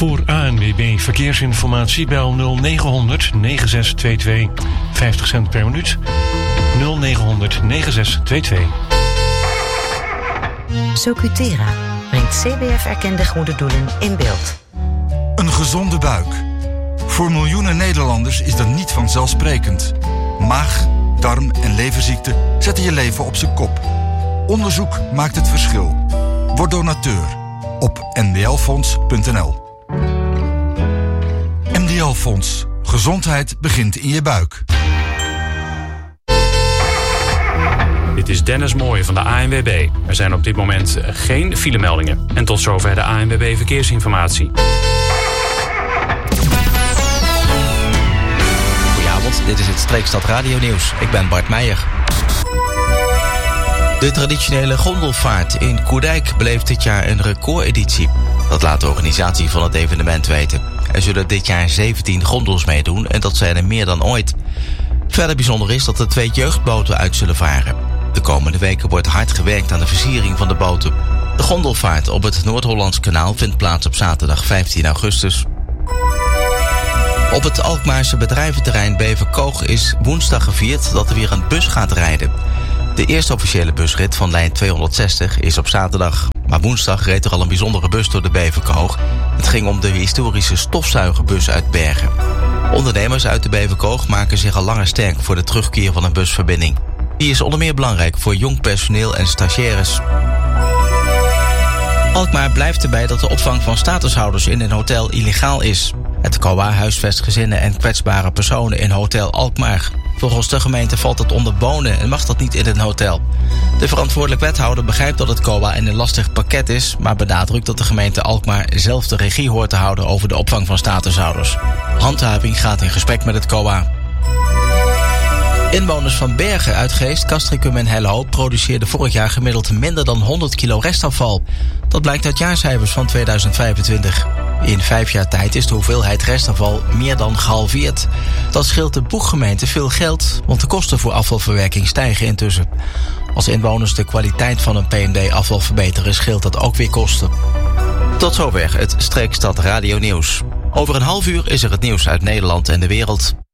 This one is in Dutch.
Voor ANWB Verkeersinformatie bel 0900 9622. 50 cent per minuut. 0900 9622. Socutera brengt CBF-erkende goede doelen in beeld. Een gezonde buik. Voor miljoenen Nederlanders is dat niet vanzelfsprekend. Maag, darm en leverziekten zetten je leven op zijn kop. Onderzoek maakt het verschil. Word donateur op ndlfonds.nl. MDL Fonds. Gezondheid begint in je buik. Dit is Dennis Mooij van de ANWB. Er zijn op dit moment geen filemeldingen. En tot zover de ANWB Verkeersinformatie. Goedenavond, dit is het Streekstad Radio Nieuws. Ik ben Bart Meijer. De traditionele gondelvaart in Koerdijk beleeft dit jaar een recordeditie. Dat laat de organisatie van het evenement weten. Er zullen dit jaar 17 gondels meedoen en dat zijn er meer dan ooit. Verder bijzonder is dat er 2 jeugdboten uit zullen varen. De komende weken wordt hard gewerkt aan de versiering van de boten. De gondelvaart op het Noord-Hollands Kanaal vindt plaats op zaterdag 15 augustus. Op het Alkmaarse bedrijventerrein Beverkoog is woensdag gevierd dat er weer een bus gaat rijden. De eerste officiële busrit van lijn 260 is op zaterdag. Maar woensdag reed er al een bijzondere bus door de Beverkoog. Het ging om de historische stofzuigerbus uit Bergen. Ondernemers uit de Beverkoog maken zich al langer sterk voor de terugkeer van een busverbinding. Die is onder meer belangrijk voor jong personeel en stagiaires. Alkmaar blijft erbij dat de opvang van statushouders in een hotel illegaal is. Het COA huisvest gezinnen en kwetsbare personen in Hotel Alkmaar. Volgens de gemeente valt het onder wonen en mag dat niet in een hotel. De verantwoordelijk wethouder begrijpt dat het COA in een lastig pakket is, maar benadrukt dat de gemeente Alkmaar zelf de regie hoort te houden over de opvang van statushouders. Handhaving gaat in gesprek met het COA. Inwoners van Bergen, Uitgeest, Castricum en Hello produceerden vorig jaar gemiddeld minder dan 100 kilo restafval. Dat blijkt uit jaarcijfers van 2025. In 5 jaar tijd is de hoeveelheid restafval meer dan gehalveerd. Dat scheelt de Boeggemeente veel geld, want de kosten voor afvalverwerking stijgen intussen. Als inwoners de kwaliteit van hun P&D-afval verbeteren, scheelt dat ook weer kosten. Tot zover het Streekstad Radio Nieuws. Over een half uur is er het nieuws uit Nederland en de wereld.